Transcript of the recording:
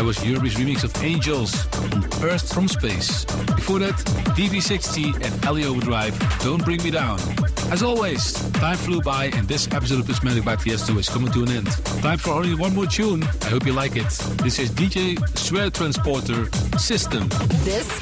That was Yuri's remix of Angels from Earth from Space. Before that, DV60 and Ellie Overdrive, Don't Bring Me Down. As always, time flew by and this episode of Prismatic by Tiesto is coming to an end. Time for only one more tune. I hope you like it. This is DJ Swear Transporter System. This